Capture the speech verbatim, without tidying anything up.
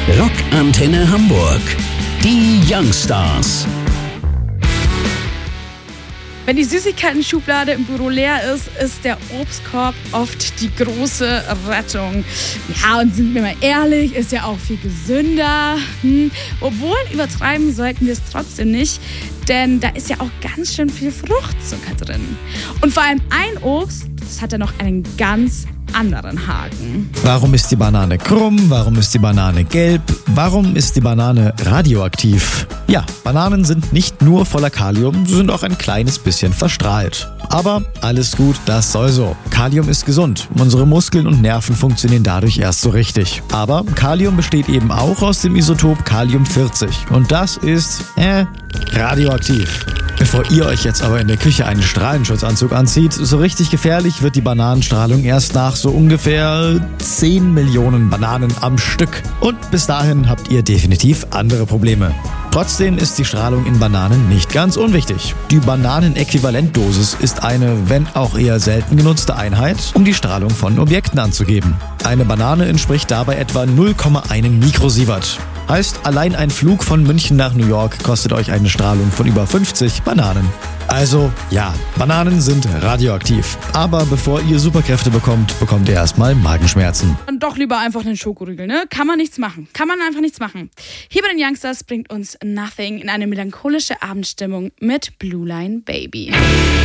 Rockantenne Hamburg. Die Youngstars. Wenn die Süßigkeiten-Schublade im Büro leer ist, ist der Obstkorb oft die große Rettung. Ja, und sind wir mal ehrlich, ist ja auch viel gesünder. Hm. Obwohl, übertreiben sollten wir es trotzdem nicht, denn da ist ja auch ganz schön viel Fruchtzucker drin. Und vor allem ein Obst, das hat ja noch einen ganz anderen Haken. Warum ist die Banane krumm? Warum ist die Banane gelb? Warum ist die Banane radioaktiv? Ja, Bananen sind nicht nur voller Kalium, sie sind auch ein kleines bisschen verstrahlt. Aber alles gut, das soll so. Kalium ist gesund. Unsere Muskeln und Nerven funktionieren dadurch erst so richtig. Aber Kalium besteht eben auch aus dem Isotop Kalium vierzig. Und das ist, äh, radioaktiv. Bevor ihr euch jetzt aber in der Küche einen Strahlenschutzanzug anzieht, so richtig gefährlich wird die Bananenstrahlung erst nach so ungefähr zehn Millionen Bananen am Stück. Und bis dahin habt ihr definitiv andere Probleme. Trotzdem ist die Strahlung in Bananen nicht ganz unwichtig. Die Bananenäquivalentdosis ist eine, wenn auch eher selten genutzte Einheit, um die Strahlung von Objekten anzugeben. Eine Banane entspricht dabei etwa null Komma eins Mikrosievert. Heißt, allein ein Flug von München nach New York kostet euch eine Strahlung von über fünfzig Bananen. Also, ja, Bananen sind radioaktiv. Aber bevor ihr Superkräfte bekommt, bekommt ihr erstmal Magenschmerzen. Dann doch lieber einfach einen Schokoriegel, ne? Kann man nichts machen. Kann man einfach nichts machen. Hier bei den Youngstars bringt uns Nothing in eine melancholische Abendstimmung mit Blue Line Baby.